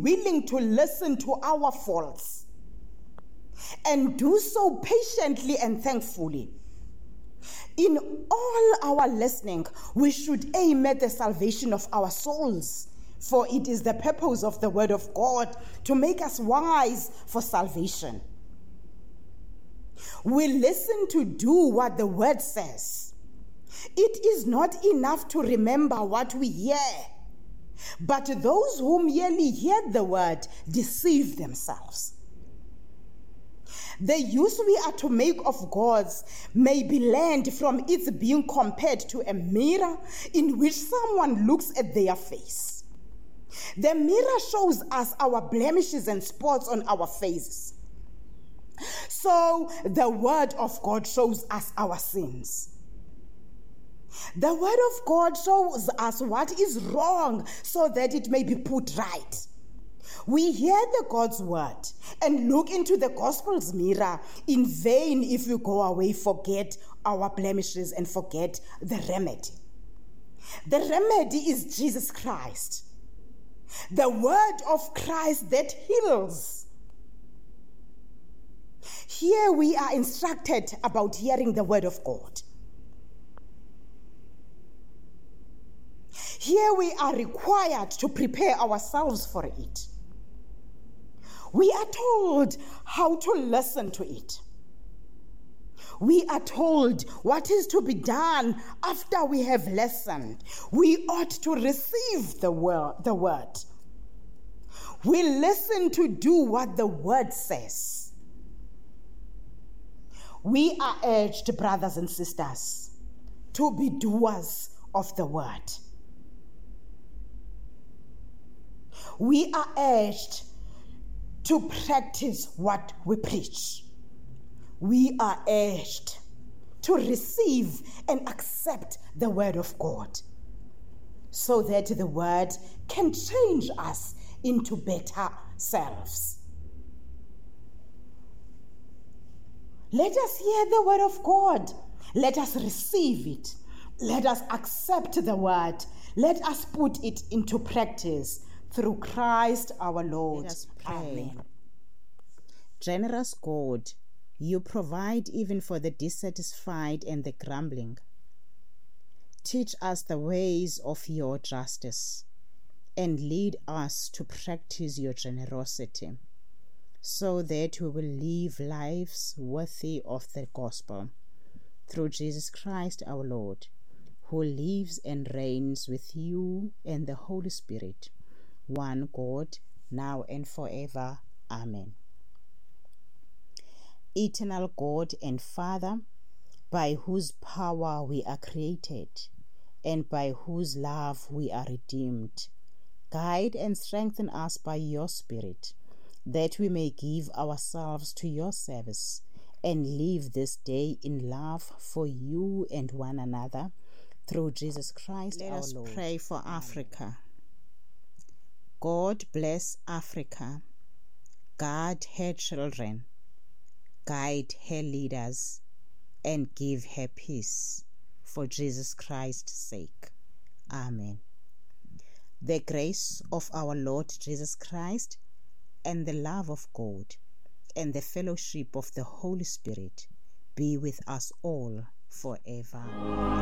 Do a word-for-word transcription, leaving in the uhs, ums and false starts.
willing to listen to our faults and do so patiently and thankfully. In all our listening, we should aim at the salvation of our souls, for it is the purpose of the word of God to make us wise for salvation. We listen to do what the word says. It is not enough to remember what we hear, but those who merely hear the word deceive themselves. The use we are to make of God's may be learned from its being compared to a mirror in which someone looks at their face. The mirror shows us our blemishes and spots on our faces. So the word of God shows us our sins. The word of God shows us what is wrong so that it may be put right. We hear the God's word and look into the gospel's mirror in vain if we go away, forget our blemishes and forget the remedy. The remedy is Jesus Christ, the word of Christ that heals. Here we are instructed about hearing the word of God. Here we are required to prepare ourselves for it. We are told how to listen to it. We are told what is to be done after we have listened. We ought to receive the word. The word. We listen to do what the word says. We are urged, brothers and sisters, to be doers of the word. We are urged to practice what we preach. We are urged to receive and accept the word of God so that the word can change us into better selves. Let us hear the word of God. Let us receive it. Let us accept the word. Let us put it into practice through Christ our Lord. Let us pray. Amen. Generous God, you provide even for the dissatisfied and the grumbling. Teach us the ways of your justice and lead us to practice your generosity, so that we will live lives worthy of the gospel. Through Jesus Christ our Lord, who lives and reigns with you and the Holy Spirit, one God, now and forever. Amen. Eternal God and Father, by whose power we are created, and by whose love we are redeemed, guide and strengthen us by your Spirit, that we may give ourselves to your service and live this day in love for you and one another, through Jesus Christ our Lord. Let us pray for Africa. God bless Africa. Guard her children. Guide her leaders. And give her peace. For Jesus Christ's sake. Amen. The grace of our Lord Jesus Christ, and the love of God, and the fellowship of the Holy Spirit be with us all forever.